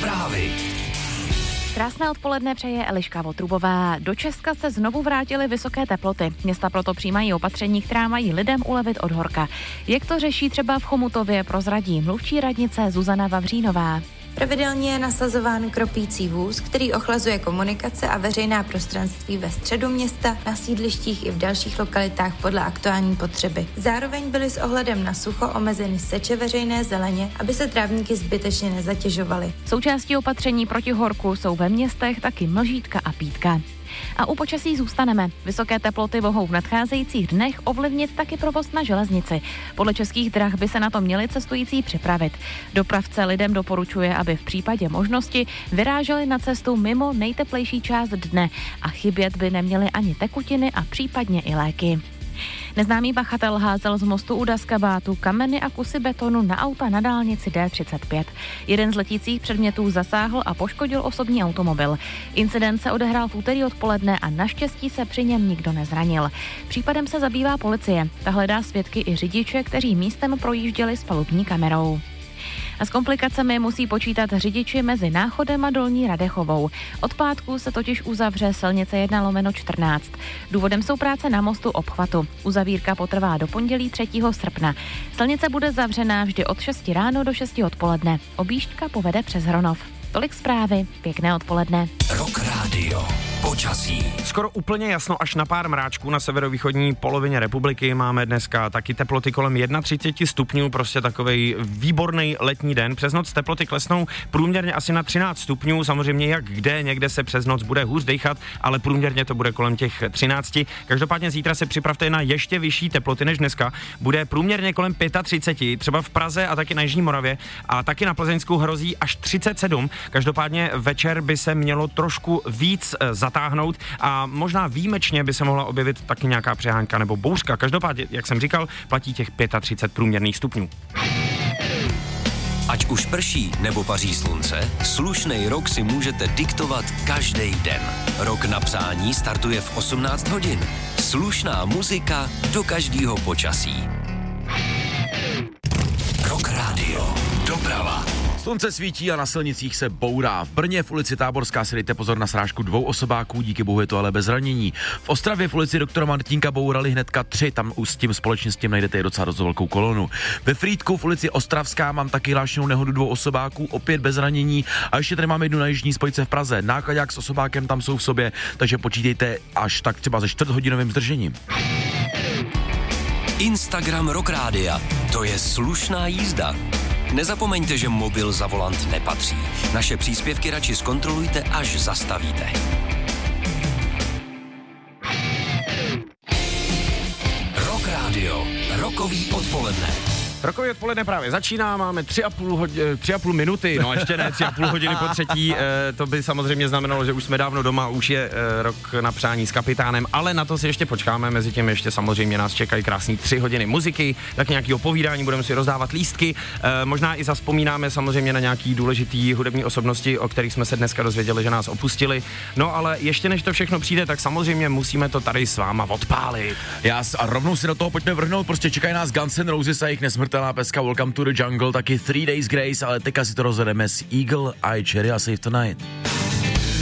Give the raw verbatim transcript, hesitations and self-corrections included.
Zprávy. Krásné odpoledne přeje Eliška Votrubová. Do Česka se znovu vrátily vysoké teploty. Města proto přijímají opatření, která mají lidem ulevit od horka. Jak to řeší třeba v Chomutově, prozradí mluvčí radnice Zuzana Vavřínová. Pravidelně je nasazován kropící vůz, který ochlazuje komunikace a veřejná prostranství ve středu města, na sídlištích i v dalších lokalitách podle aktuální potřeby. Zároveň byly s ohledem na sucho omezeny seče veřejné zeleně, aby se trávníky zbytečně nezatěžovaly. Součástí opatření proti horku jsou ve městech taky mlžítka a pítka. A u počasí zůstaneme. Vysoké teploty mohou v nadcházejících dnech ovlivnit taky provoz na železnici. Podle Českých drah by se na to měli cestující připravit. Dopravce lidem doporučuje, aby v případě možnosti vyráželi na cestu mimo nejteplejší část dne a chybět by neměly ani tekutiny a případně i léky. Neznámý pachatel házel z mostu u Daskabátu kameny a kusy betonu na auta na dálnici D třicet pět. Jeden z letících předmětů zasáhl a poškodil osobní automobil. Incident se odehrál v úterý odpoledne a naštěstí se při něm nikdo nezranil. Případem se zabývá policie. Ta hledá svědky i řidiče, kteří místem projížděli s palubní kamerou. A s komplikacemi musí počítat řidiči mezi Náchodem a Dolní Radechovou. Od pátku se totiž uzavře silnice jedna lomeno čtrnáct. Důvodem jsou práce na mostu obchvatu. Uzavírka potrvá do pondělí třetího srpna. Silnice bude zavřená vždy od šesti ráno do šesti odpoledne. Objížďka povede přes Hronov. Tolik zprávy, pěkné odpoledne. Rock Radio. Počasí. Skoro úplně jasno až na pár mráčků na severovýchodní polovině republiky. Máme dneska taky teploty kolem třicet jedna stupňů, prostě takovej výborný letní den. Přes noc teploty klesnou průměrně asi na třináct stupňů, samozřejmě jak kde, někde se přes noc bude hůř dejchat, ale průměrně to bude kolem těch třinácti. Každopádně zítra se připravte na ještě vyšší teploty než dneska. Bude průměrně kolem třicet pět, třeba v Praze a taky na Jižní Moravě a taky na Plzeňsku hrozí až třicet sedm. Každopádně večer by se mělo trošku víc zatáhnout a možná výjimečně by se mohla objevit taky nějaká přehánka nebo bouřka. Každopádně, jak jsem říkal, platí těch třicet pět průměrných stupňů. Ať už prší nebo paří slunce, slušnej rok si můžete diktovat každý den. Rok na přání startuje v osmnáct hodin. Slušná muzika do každého počasí. Rock Radio. Doprava. Slunce svítí a na silnicích se bourá. V Brně v ulici Táborská si dejte pozor na srážku dvou osobáků, díky bohu je to ale bez zranění. V Ostravě v ulici doktora Martínka bourali hnedka tři, tam s tím společně s tím najdete i docela dost velkou kolonu. Ve Frýdku v ulici Ostravská mám taky hlášenou nehodu dvou osobáků, opět bez zranění. A ještě tady máme jednu na jižní spojce v Praze. Nákladák s osobákem tam jsou v sobě, takže počítejte až tak třeba se čtvrthodinovým zdržením. Instagram Rock Rádia. To je slušná jízda. Nezapomeňte, že mobil za volant nepatří. Naše příspěvky radši zkontrolujte, až zastavíte. Rock Radio. Rokový odpoledne. Rokový odpoledne právě začíná, máme tři a půl, hodě, tři a půl minuty, no ještě ne, tři a půl hodiny po třetí, e, to by samozřejmě znamenalo, že už jsme dávno doma, už je e, rok na přání s kapitánem, ale na to si ještě počkáme, mezi tím ještě samozřejmě nás čekají krásný tři hodiny muziky, tak nějaký povídání, budeme si rozdávat lístky, e, možná i zazpomínáme samozřejmě na nějaký důležitý hudební osobnosti, o kterých jsme se dneska dozvěděli, že nás opustili, no ale ještě než to všechno přijde, tak samozřejmě musíme to tady s váma odpálit. Já a rovnou si do toho pojďme vrhnout, prostě čekají nás Guns N' Roses a jejich nesmrtelná peska Welcome to the Jungle, taky Three Days Grace, ale teďka si to rozvedeme s Eagle Eye Cherry a Save Tonight.